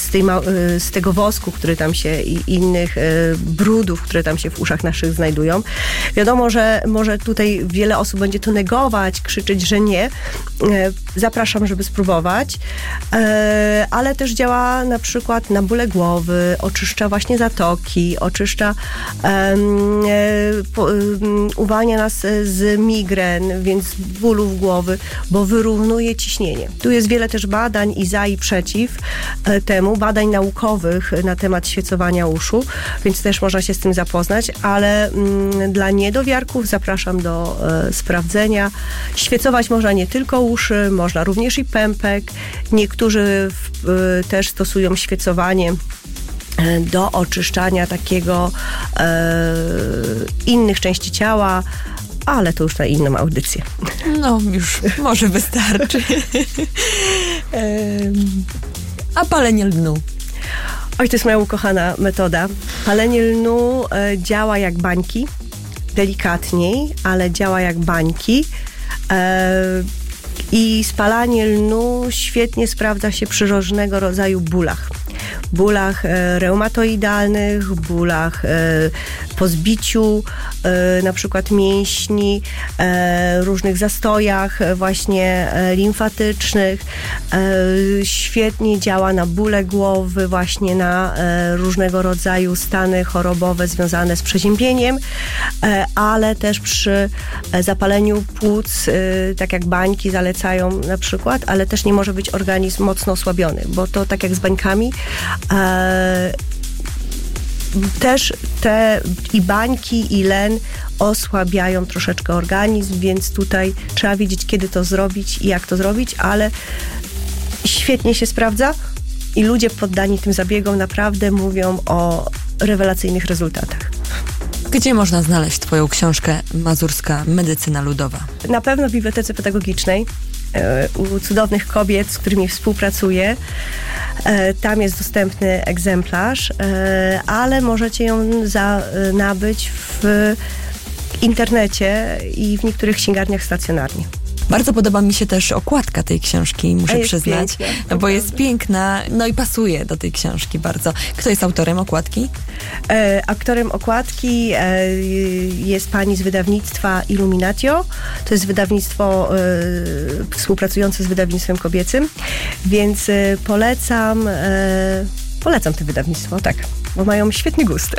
z tego wosku, który tam się i innych brudów, które tam się w uszach naszych znajdują. Wiadomo, że może tutaj wiele osób będzie to negować, krzyczeć, że nie. Zapraszam, żeby spróbować. Ale też działa na przykład na bóle głowy, oczyszcza właśnie zatoki, oczyszcza, uwalnia nas z migren, więc bólów głowy, bo wyrównuje ciśnienie. Tu jest wiele też badań i za i przeciw temu, badań naukowych na temat świecowania uszu, więc też można się z tym zapoznać, ale dla niedowiarków zapraszam do sprawdzenia. Świecować można nie tylko uszy, można również i pępek. Niektórzy też stosują świecowanie do oczyszczania takiego innych części ciała, ale to już na inną audycję. No, już może wystarczy. A palenie lnu? Oj, to jest moja ukochana metoda. Palenie lnu działa jak bańki, delikatniej, ale działa jak bańki. I spalanie lnu świetnie sprawdza się przy różnego rodzaju bólach. Bólach reumatoidalnych, bólach po zbiciu na przykład mięśni, różnych zastojach właśnie limfatycznych. Świetnie działa na bóle głowy, właśnie na różnego rodzaju stany chorobowe związane z przeziębieniem, ale też przy zapaleniu płuc, tak jak bańki zalecają na przykład, ale też nie może być organizm mocno osłabiony, bo to tak jak z bańkami, też te i bańki, i len osłabiają troszeczkę organizm, więc tutaj trzeba wiedzieć, kiedy to zrobić i jak to zrobić, ale świetnie się sprawdza i ludzie poddani tym zabiegom naprawdę mówią o rewelacyjnych rezultatach. Gdzie można znaleźć Twoją książkę Mazurska Medycyna Ludowa? Na pewno w Bibliotece Pedagogicznej, u cudownych kobiet, z którymi współpracuję. Tam jest dostępny egzemplarz, ale możecie ją nabyć w internecie i w niektórych księgarniach stacjonarnie. Bardzo podoba mi się też okładka tej książki, muszę przyznać, piękna, bo jest piękna, no i pasuje do tej książki bardzo. Kto jest autorem okładki? Autorem okładki jest pani z wydawnictwa Illuminatio. To jest wydawnictwo współpracujące z wydawnictwem kobiecym, więc polecam to wydawnictwo, tak, bo mają świetny gust.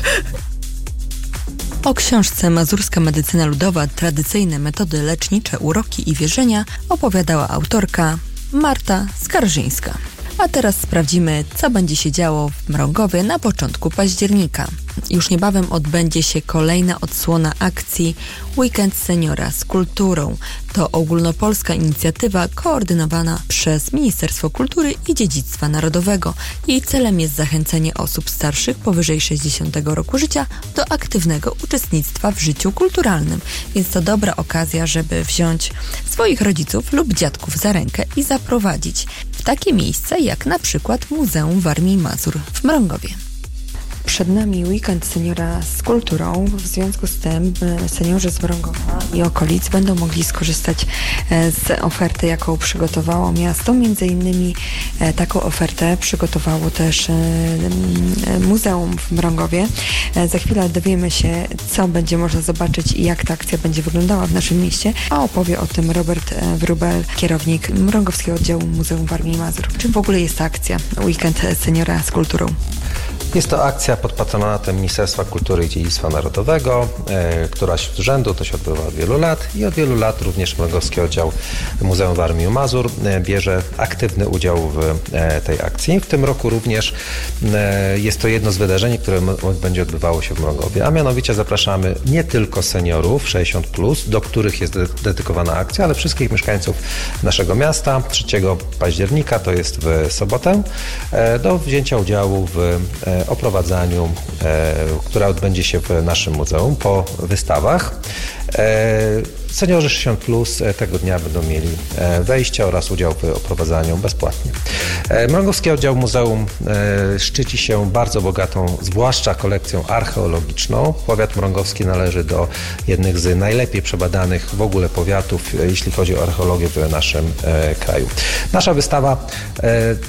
O książce Mazurska Medycyna Ludowa, tradycyjne metody lecznicze, uroki i wierzenia opowiadała autorka Marta Skarżyńska. A teraz sprawdzimy, co będzie się działo w Mrągowie na początku października. Już niebawem odbędzie się kolejna odsłona akcji Weekend Seniora z kulturą. To ogólnopolska inicjatywa koordynowana przez Ministerstwo Kultury i Dziedzictwa Narodowego. Jej celem jest zachęcenie osób starszych powyżej 60 roku życia do aktywnego uczestnictwa w życiu kulturalnym. Więc to dobra okazja, żeby wziąć swoich rodziców lub dziadków za rękę i zaprowadzić w takie miejsce jak na przykład Muzeum Warmii i Mazur w Mrągowie. Przed nami Weekend Seniora z kulturą. W związku z tym seniorzy z Mrągowa i okolic będą mogli skorzystać z oferty, jaką przygotowało miasto. Między innymi taką ofertę przygotowało też Muzeum w Mrągowie. Za chwilę dowiemy się, co będzie można zobaczyć i jak ta akcja będzie wyglądała w naszym mieście, a opowie o tym Robert Wróbel, kierownik Mrągowskiego Oddziału Muzeum Warmii i Mazur. Czym w ogóle jest ta akcja Weekend Seniora z kulturą? Jest to akcja pod patronatem Ministerstwa Kultury i Dziedzictwa Narodowego, któraś z rzędu, to się odbywa od wielu lat i od wielu lat również Mrągowski Oddział Muzeum Warmii i Mazur bierze aktywny udział w tej akcji. W tym roku również jest to jedno z wydarzeń, które będzie odbywało się w Mrągowie, a mianowicie zapraszamy nie tylko seniorów 60+, do których jest dedykowana akcja, ale wszystkich mieszkańców naszego miasta 3 października, to jest w sobotę, do wzięcia udziału w oprowadzaniu, które odbędzie się w naszym muzeum po wystawach. Seniorzy 60+ tego dnia będą mieli wejście oraz udział w oprowadzaniu bezpłatnie. Mrągowski Oddział Muzeum szczyci się bardzo bogatą, zwłaszcza kolekcją archeologiczną. Powiat mrągowski należy do jednych z najlepiej przebadanych w ogóle powiatów, jeśli chodzi o archeologię w naszym kraju. Nasza wystawa